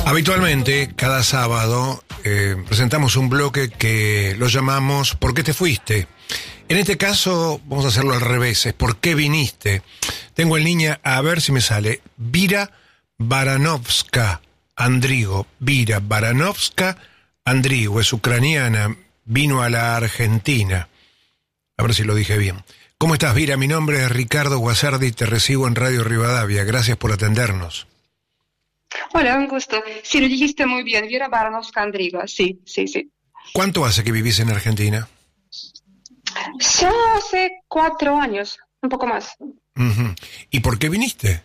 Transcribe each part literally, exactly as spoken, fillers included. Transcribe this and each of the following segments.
Habitualmente, cada sábado, eh, presentamos un bloque que lo llamamos ¿Por qué te fuiste? En este caso, vamos a hacerlo al revés, es ¿por qué viniste? Tengo en línea, a ver si me sale, Vira Baranovska Andrigo. Vira Baranovska Andrigo, es ucraniana, vino a la Argentina. A ver si lo dije bien. ¿Cómo estás, Vira? Mi nombre es Ricardo Guasardi y te recibo en Radio Rivadavia. Gracias por atendernos. Hola, un gusto. Sí, lo dijiste muy bien. Vira Baranovska Andrigo. Sí, sí, sí. ¿Cuánto hace que vivís en Argentina? Ya hace cuatro años, un poco más. Uh-huh. ¿Y por qué viniste?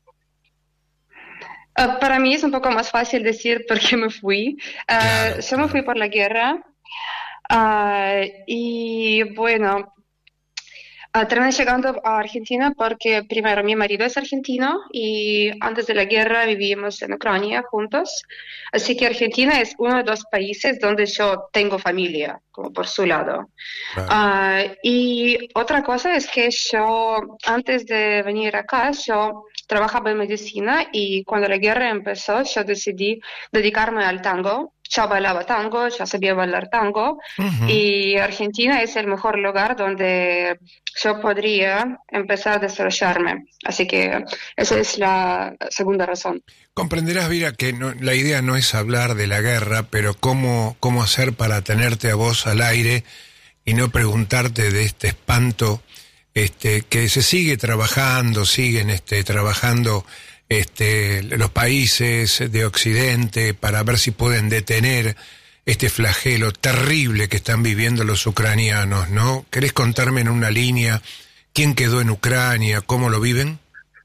Uh, para mí es un poco más fácil decir por qué me fui. Uh, Claro, yo claro. me fui por la guerra. Uh, y bueno, uh, terminé llegando a Argentina porque primero mi marido es argentino y antes de la guerra vivíamos en Ucrania juntos. Así que Argentina es uno de los países donde yo tengo familia, como por su lado. Claro. Uh, y otra cosa es que yo, antes de venir acá, yo trabajaba en medicina y cuando la guerra empezó, yo decidí dedicarme al tango. Yo bailaba tango, yo sabía bailar tango, Uh-huh. y Argentina es el mejor lugar donde yo podría empezar a desarrollarme. Así que esa es la segunda razón. Comprenderás, Vira, que no, la idea no es hablar de la guerra, pero cómo, cómo hacer para tenerte a vos al aire y no preguntarte de este espanto este, que se sigue trabajando, siguen este, trabajando este, los países de Occidente para ver si pueden detener este flagelo terrible que están viviendo los ucranianos, ¿no? ¿Querés contarme en una línea quién quedó en Ucrania, cómo lo viven?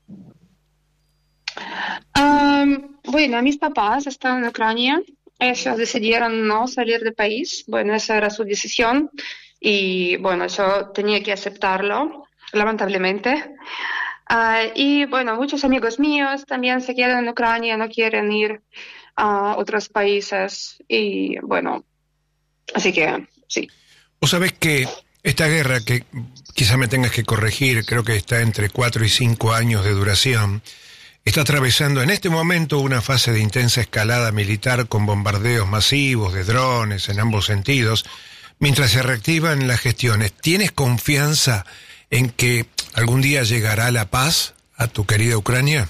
Um, bueno, mis papás están en Ucrania. Ellos decidieron no salir del país. Bueno, esa era su decisión. Y bueno, yo tenía que aceptarlo, lamentablemente. Uh, y bueno, muchos amigos míos también se quedan en Ucrania, no quieren ir a otros países. Y bueno, así que sí. Vos sabés que esta guerra, que quizá me tengas que corregir, creo que está entre cuatro y cinco años de duración, está atravesando en este momento una fase de intensa escalada militar con bombardeos masivos de drones en ambos sentidos, mientras se reactivan las gestiones. ¿Tienes confianza en que algún día llegará la paz a tu querida Ucrania?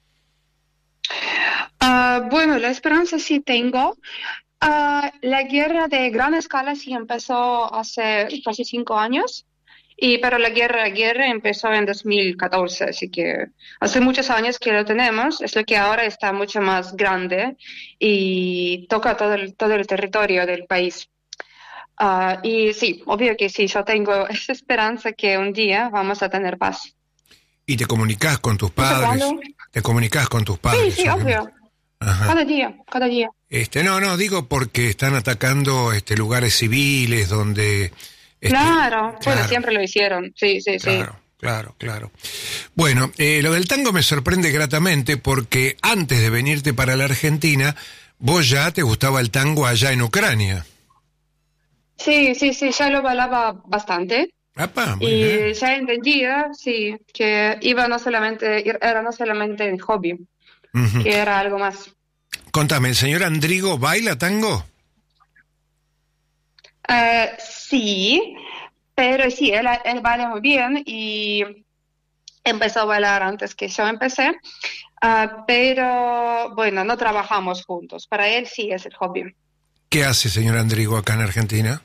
Uh, bueno, la esperanza sí tengo. Uh, la guerra de gran escala sí empezó hace casi cinco años, y pero la guerra, la guerra empezó en dos mil catorce, así que hace muchos años que lo tenemos, es lo que ahora está mucho más grande y toca todo el, todo el territorio del país. Uh, y sí, obvio que sí, yo tengo esa esperanza que un día vamos a tener paz. ¿Y te comunicás con tus ¿No sé padres? cuándo? ¿Te comunicás con tus padres? Sí, sí, obviamente? obvio. Ajá. Cada día, cada día. Este, no, no, digo porque están atacando este, lugares civiles donde... Este, Claro, bueno, claro, siempre lo hicieron, sí, sí, sí. claro, claro, claro. Bueno, eh, lo del tango me sorprende gratamente porque antes de venirte para la Argentina, vos ya te gustaba el tango allá en Ucrania. Sí, sí, sí, ya lo bailaba bastante. Apa, muy Y bien. ya entendía, sí, que iba no solamente, era no solamente un hobby, Ujú. que era algo más. Contame, ¿el señor Andrigo baila tango? Eh, sí, pero sí, él, él baila muy bien y empezó a bailar antes que yo empecé, ah, pero bueno, no trabajamos juntos. Para él sí es el hobby. ¿Qué hace señor Andrigo acá en Argentina?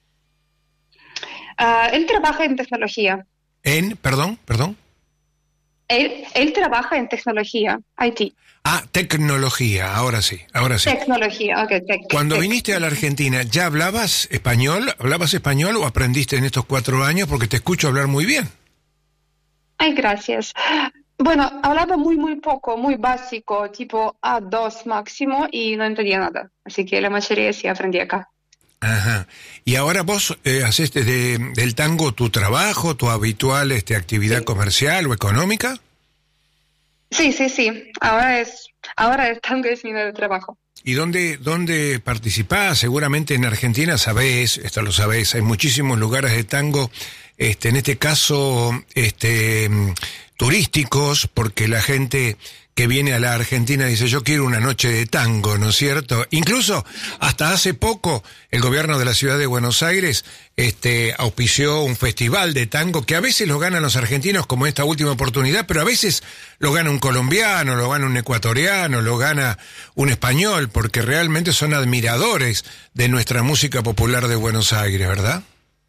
Ah, él trabaja en tecnología. En, perdón, perdón. Él, él trabaja en tecnología, I T. Ah, tecnología, ahora sí, ahora sí. Tecnología, ok. Tec, Cuando tec. viniste a la Argentina, ¿ya hablabas español? ¿Hablabas español o aprendiste en estos cuatro años? Porque te escucho hablar muy bien. Ay, gracias. Bueno, hablaba muy, muy poco, muy básico, tipo A dos máximo, y no entendía nada. Así que la mayoría sí aprendí acá. Ajá. Y ahora vos eh, haces de, del tango tu trabajo, tu habitual este, actividad Sí. comercial o económica. Sí, sí, sí. Ahora es, ahora el tango es mi nuevo trabajo. ¿Y dónde, dónde participás? Seguramente en Argentina sabés, esto lo sabés, hay muchísimos lugares de tango, este, en este caso, este, turísticos, porque la gente que viene a la Argentina y dice, yo quiero una noche de tango, ¿no es cierto? Incluso, hasta hace poco, el gobierno de la ciudad de Buenos Aires este, auspició un festival de tango que a veces lo ganan los argentinos, como esta última oportunidad, pero a veces lo gana un colombiano, lo gana un ecuatoriano, lo gana un español, porque realmente son admiradores de nuestra música popular de Buenos Aires, ¿verdad?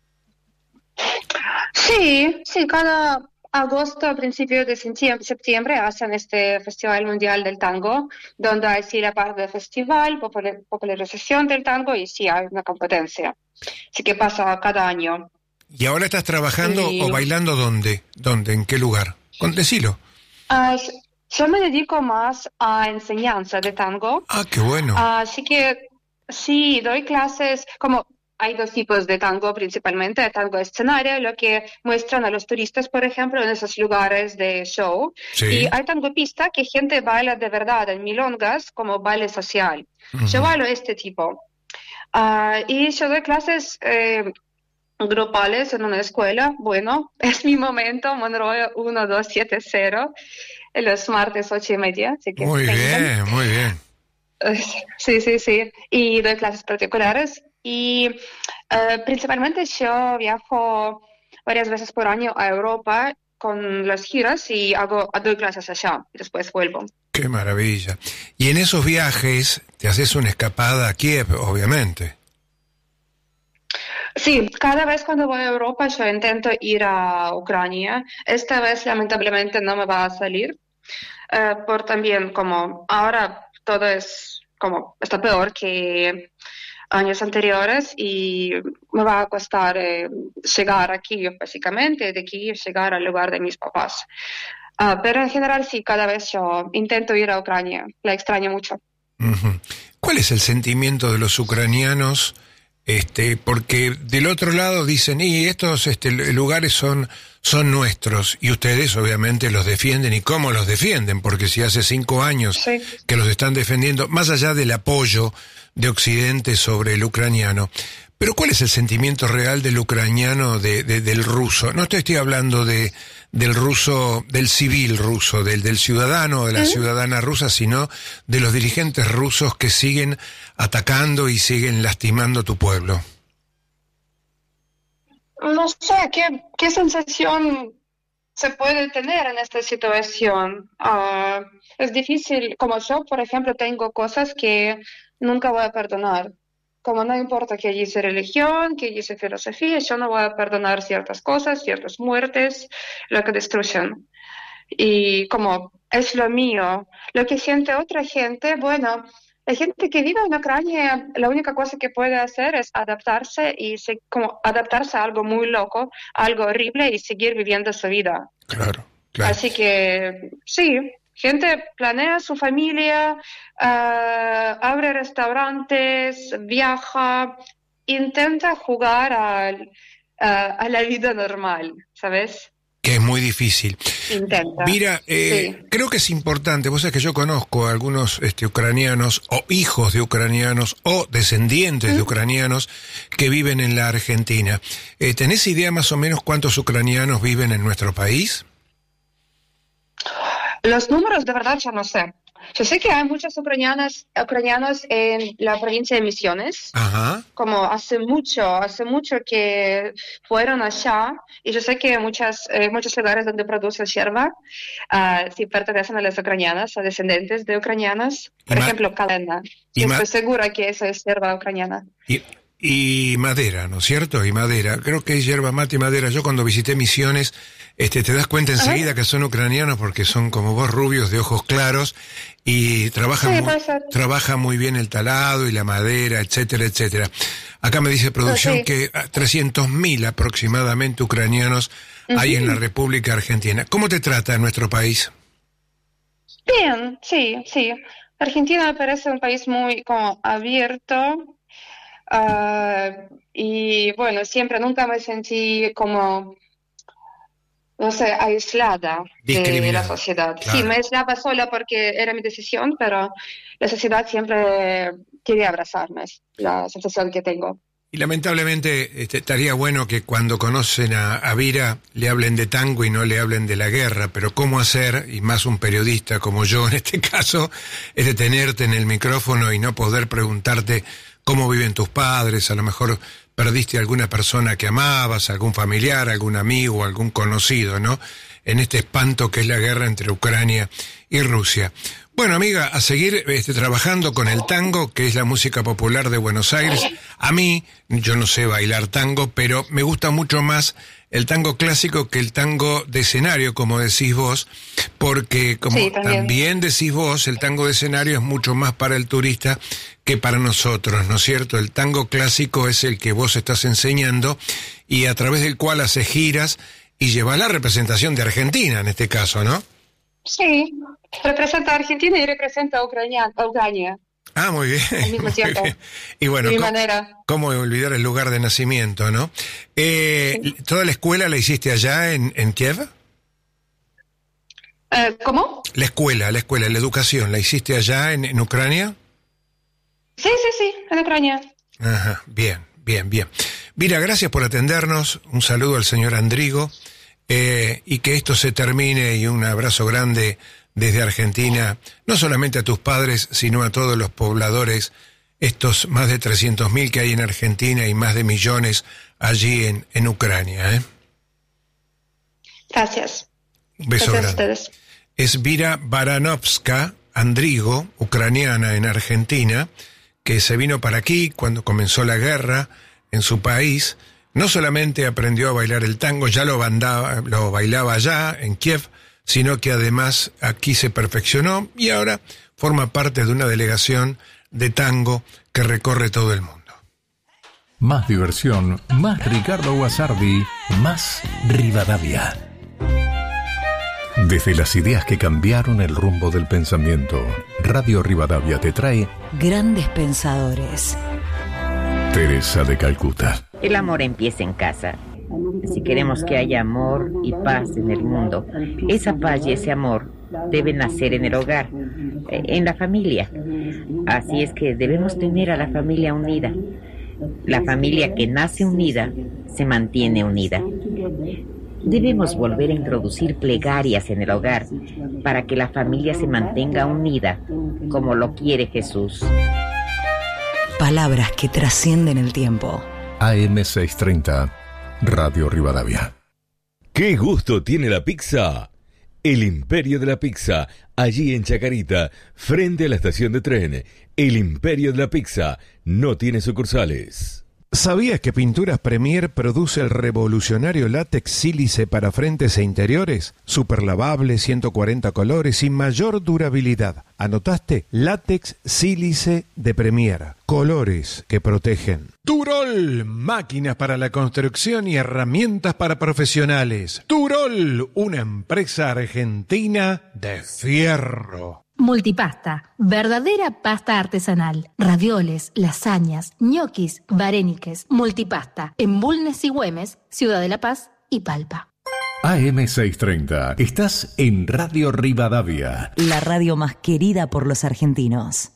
Sí, sí, cada agosto, a principios de septiembre, septiembre hacen este Festival Mundial del Tango, donde hay sí la parte del festival, popular- popularización del tango y sí hay una competencia. Así que pasa cada año. ¿Y ahora estás trabajando Y o bailando dónde? ¿Dónde? ¿En qué lugar? Con- Decilo. ah, s- yo me dedico más a enseñanza de tango. Ah, qué bueno. Así que sí, doy clases, como hay dos tipos de tango principalmente, el tango escenario, lo que muestran a los turistas, por ejemplo, en esos lugares de show, y Sí. hay tango pista que gente baila de verdad en milongas como baile social. Yo Ujú. bailo este tipo. Ah, y yo doy clases eh, grupales en una escuela. Bueno, es mi momento, Monroe uno dos siete cero, los martes ocho y media, así que Muy vengan. bien, muy bien. Eh, Sí, sí, sí. Y doy clases particulares y eh, principalmente yo viajo varias veces por año a Europa con las giras y hago, doy clases allá y después vuelvo. Qué maravilla. Y en esos viajes te haces una escapada a Kiev, obviamente. Sí, cada vez cuando voy a Europa yo intento ir a Ucrania. Esta vez lamentablemente no me va a salir, eh, por también como ahora todo es como está peor que años anteriores y me va a costar eh, llegar aquí básicamente, de aquí llegar al lugar de mis papás. Ah, pero en general sí, cada vez yo intento ir a Ucrania, la extraño mucho. Ujú. ¿Cuál es el sentimiento de los ucranianos? Este, porque del otro lado dicen, y estos este, lugares son, son nuestros, y ustedes obviamente los defienden, y cómo los defienden, porque si hace cinco años Sí. que los están defendiendo, más allá del apoyo de Occidente sobre el ucraniano. Pero ¿cuál es el sentimiento real del ucraniano de, de- del ruso? No te estoy hablando de del ruso, del civil ruso, del, del ciudadano o de la ¿Mm? ciudadana rusa, sino de los dirigentes rusos que siguen atacando y siguen lastimando tu pueblo. No sé, ¿qué, qué sensación se puede tener en esta situación? Ah, es difícil, como yo, por ejemplo, tengo cosas que nunca voy a perdonar. Como no importa que dice religión, que dice filosofía, yo no voy a perdonar ciertas cosas, ciertas muertes, lo que destruyen. Y como es lo mío, lo que siente otra gente, bueno, la gente que vive en Ucrania, la única cosa que puede hacer es adaptarse y se, como adaptarse a algo muy loco, algo horrible y seguir viviendo su vida. Claro, claro. Así que sí, gente planea su familia, ah, abre restaurantes, viaja, intenta jugar al- a, a la vida normal, ¿sabes? Que es muy difícil. Intenta, Mira, sí. eh, creo que es importante, vos sabés que yo conozco a algunos este, ucranianos o hijos de ucranianos o descendientes de ¿Mm? ucranianos que viven en la Argentina. Eh, ¿Tenés idea más o menos cuántos ucranianos viven en nuestro país? Los números de verdad yo no sé. Yo sé que hay muchos ucranianos, ucranianos en la provincia de Misiones, Ajá. como hace mucho, hace mucho que fueron allá, y yo sé que muchas, eh, muchos lugares donde produce yerba, ah, sí pertenecen a las ucranianas, a descendentes de ucranianas, Y, por ma ejemplo, Kalena. y, Yo ma estoy segura que eso es yerba ucraniana. y, y madera, ¿no es cierto? Y madera. Creo que es yerba mate y madera. Yo cuando visité Misiones, este, te das cuenta enseguida Ajá. que son ucranianos porque son como vos rubios de ojos claros y trabajan Sí, muy, puede ser. trabaja muy bien el talado y la madera, etcétera, etcétera. Acá me dice Ah, producción sí. que trescientos mil aproximadamente ucranianos hay en la Ujú. República Argentina. ¿Cómo te trata nuestro país? Bien, sí, sí. Argentina me parece un país muy como abierto. Ah, y bueno, siempre nunca me sentí como, no sé, aislada de la Discriminado. sociedad. Sí, me Claro. aislaba sola porque era mi decisión, pero la sociedad siempre quería abrazarme, es la sensación que tengo. Y lamentablemente este, estaría bueno que cuando conocen a, a Vira le hablen de tango y no le hablen de la guerra, pero cómo hacer, y más un periodista como yo en este caso, es detenerte en el micrófono y no poder preguntarte cómo viven tus padres. A lo mejor perdiste a alguna persona que amabas, algún familiar, algún amigo, algún conocido, ¿no? En este espanto que es la guerra entre Ucrania y Rusia. Bueno, amiga, a seguir este, trabajando con el tango, que es la música popular de Buenos Aires. A mí, yo no sé bailar tango, pero me gusta mucho más el tango clásico que el tango de escenario, como decís vos, porque como sí, también. también decís vos, el tango de escenario es mucho más para el turista que para nosotros, ¿no es cierto? El tango clásico es el que vos estás enseñando y a través del cual haces giras y llevas la representación de Argentina, en este caso, ¿no? Sí, representa a Argentina y representa a Ucrania. A Ucrania. Ah, muy bien. Al mismo tiempo. Y bueno, de mi ¿cómo, manera. ¿cómo olvidar el lugar de nacimiento, no? Eh, sí. ¿Toda la escuela la hiciste allá en, en Kiev? Eh, ¿Cómo? La escuela, la escuela, la educación, ¿la hiciste allá en, en Ucrania? Sí, sí, sí, en Ucrania. Ajá, bien, bien, bien. Mira, gracias por atendernos. Un saludo al señor Andrigo. Eh, y que esto se termine, y un abrazo grande desde Argentina, no solamente a tus padres, sino a todos los pobladores, estos más de trescientos mil que hay en Argentina y más de millones allí en, en Ucrania. ¿eh? Gracias. Un beso Gracias grande. a ustedes. Es Vira Baranovska, Andrigo, ucraniana en Argentina, que se vino para aquí cuando comenzó la guerra en su país. No solamente aprendió a bailar el tango, ya lo, bandaba, lo bailaba allá, en Kiev, sino que además aquí se perfeccionó y ahora forma parte de una delegación de tango que recorre todo el mundo. Más diversión, más Ricardo Guasardi, más Rivadavia. Desde las ideas que cambiaron el rumbo del pensamiento, Radio Rivadavia te trae Grandes Pensadores. Teresa de Calcuta. El amor empieza en casa. Si queremos que haya amor y paz en el mundo, esa paz y ese amor deben nacer en el hogar, en la familia. Así es que debemos tener a la familia unida. La familia que nace unida se mantiene unida. Debemos volver a introducir plegarias en el hogar para que la familia se mantenga unida, como lo quiere Jesús. Palabras que trascienden el tiempo. A M seiscientos treinta, Radio Rivadavia. ¡Qué gusto tiene la pizza! El Imperio de la Pizza, allí en Chacarita, frente a la estación de tren. El Imperio de la Pizza no tiene sucursales. ¿Sabías que Pinturas Premier produce el revolucionario látex sílice para frentes e interiores? Superlavable, ciento cuarenta colores y mayor durabilidad. ¿Anotaste? Látex sílice de Premier. Colores que protegen. Turol, máquinas para la construcción y herramientas para profesionales. Turol, una empresa argentina de fierro. Multipasta, verdadera pasta artesanal. Ravioles, lasañas, ñoquis, varéniques. Multipasta, en Bulnes y Güemes, Ciudad de la Paz y Palpa. A M seiscientos treinta, estás en Radio Rivadavia. La radio más querida por los argentinos.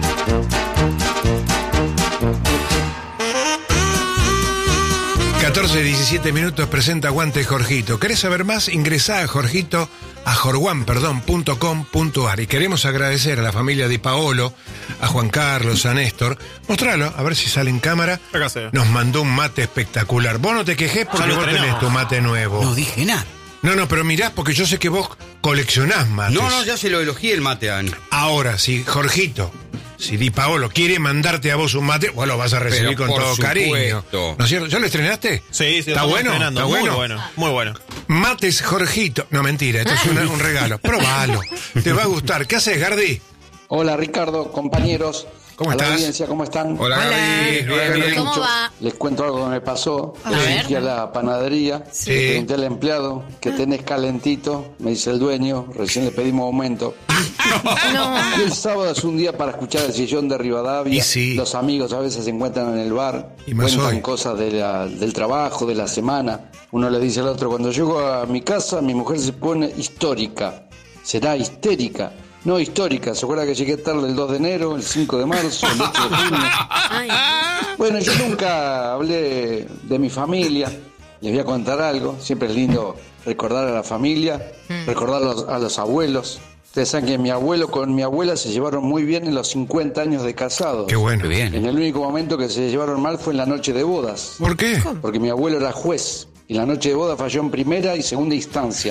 catorce diecisiete minutos presenta Aguante Jorgito. ¿Querés saber más? Ingresá a Jorgito, a jorguan, perdón, punto com punto ar. Y queremos agradecer a la familia Di Paolo, a Juan Carlos, a Néstor. Mostralo, a ver si sale en cámara. Acá se ve. Nos mandó un mate espectacular. Vos no te quejés porque vos tenés tu mate nuevo. No dije nada. No, no, pero mirá, porque yo sé que vos coleccionás mates. No, no, ya se lo elogié el mate a Ani. Ahora, si Jorgito, si Di Paolo quiere mandarte a vos un mate, vos lo vas a recibir Pero con todo supuesto. cariño. ¿No es cierto? ¿Ya lo estrenaste? Sí, sí, ¿Está bueno? ¿Está muy bueno? bueno? Muy bueno. Mates Jorgito. No, mentira, esto es una, un regalo. Probalo. Te va a gustar. ¿Qué haces, Gardi? Hola, Ricardo, compañeros. ¿Cómo a estás? la audiencia, ¿cómo están? Hola, Gardi. Bien, bien. ¿Cómo va? Les cuento algo que me pasó. A Yo ver. fui a la panadería, Sí. le pregunté al empleado que tenés calentito, me dice el dueño, recién le pedimos aumento. No. Y el sábado es un día para escuchar el sillón de Rivadavia. Y sí. Los amigos a veces se encuentran en el bar, Y más cuentan hoy. cosas de la- del trabajo, de la semana. Uno le dice al otro, cuando llego a mi casa, mi mujer se pone histórica, será histérica. no histórica. ¿Se acuerda que llegué tarde el dos de enero, el cinco de marzo, el ocho de junio? Bueno, yo nunca hablé de mi familia. Les voy a contar algo. Siempre es lindo recordar a la familia, mm. recordar a los, a los abuelos. Ustedes saben que mi abuelo con mi abuela se llevaron muy bien en los cincuenta años de casados. Qué bueno. Qué bien. En el único momento que se llevaron mal fue en la noche de bodas. ¿Por qué? Porque mi abuelo era juez. Y la noche de boda falló en primera y segunda instancia.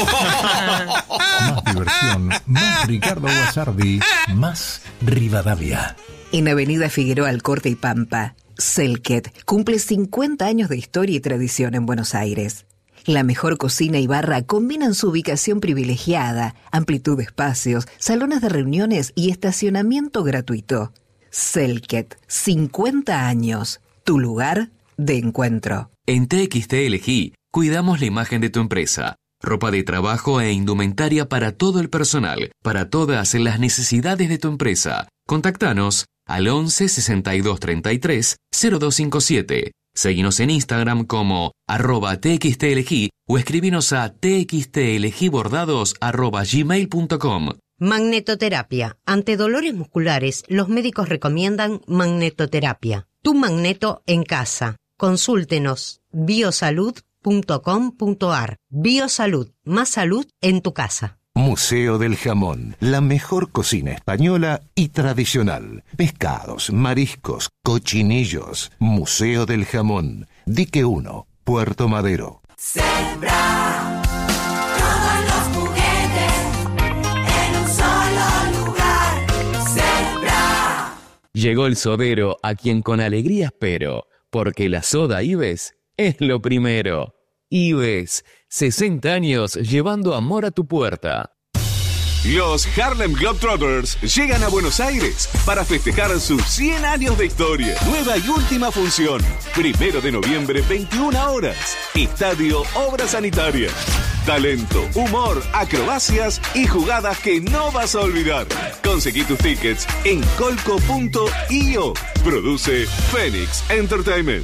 Más diversión, más Ricardo Guasardi, más Rivadavia. En Avenida Figueroa Alcorte y Pampa, Selket cumple cincuenta años de historia y tradición en Buenos Aires. La mejor cocina y barra combinan su ubicación privilegiada, amplitud de espacios, salones de reuniones y estacionamiento gratuito. Selket, cincuenta años, tu lugar de encuentro. En T X T Elegí cuidamos la imagen de tu empresa. Ropa de trabajo e indumentaria para todo el personal, para todas las necesidades de tu empresa. Contactanos al once sesenta y dos treinta y tres cero dos cinco siete. Seguinos en Instagram como arroba txtelegí o escribinos a txtelegibordados arroba gmail punto com. Magnetoterapia. Ante dolores musculares, los médicos recomiendan magnetoterapia. Tu magneto en casa. Consúltenos biosalud punto com punto ar. Biosalud, más salud en tu casa. Museo del Jamón, la mejor cocina española y tradicional. Pescados, mariscos, cochinillos. Museo del Jamón, Dique uno, Puerto Madero. Sembra todos los juguetes en un solo lugar. Sembra. Llegó el sodero a quien con alegría espero, porque la soda Ives es lo primero. Ives, sesenta años llevando amor a tu puerta. Los Harlem Globetrotters llegan a Buenos Aires para festejar sus cien años de historia. Nueva y última función. Primero de noviembre, veintiuna horas. Estadio Obras Sanitarias. Talento, humor, acrobacias y jugadas que no vas a olvidar. Conseguí tus tickets en colco punto io. Produce Phoenix Entertainment.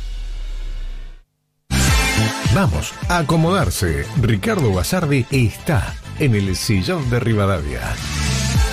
Vamos a acomodarse. Ricardo Guasardi está en el sillón de Rivadavia.